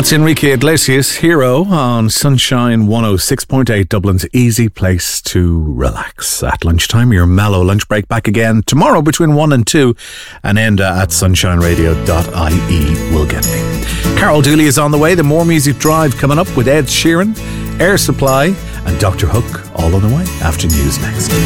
That's Enrique Iglesias, Hero, on Sunshine 106.8, Dublin's easy place to relax. At lunchtime, your mellow lunch break back again tomorrow between 1 and 2, and Enda at sunshineradio.ie will get me. Carol Dooley is on the way. The More Music Drive coming up with Ed Sheeran, Air Supply, and Dr. Hook all on the way after news next.